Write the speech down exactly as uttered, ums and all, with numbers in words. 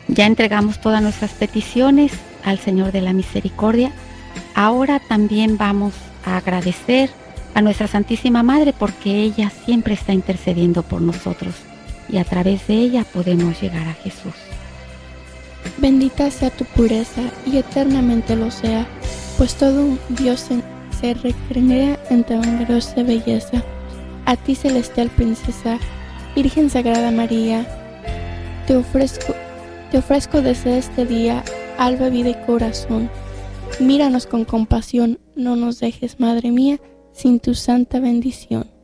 Ya entregamos todas nuestras peticiones al Señor de la Misericordia. Ahora también vamos a agradecer a nuestra Santísima Madre porque ella siempre está intercediendo por nosotros y a través de ella podemos llegar a Jesús. Bendita sea tu pureza y eternamente lo sea, pues todo un Dios se, se recrea en tu gloriosa belleza. A ti, celestial princesa, Virgen Sagrada María, te ofrezco, te ofrezco desde este día alma, vida y corazón. Míranos con compasión, no nos dejes, Madre mía, sin tu santa bendición.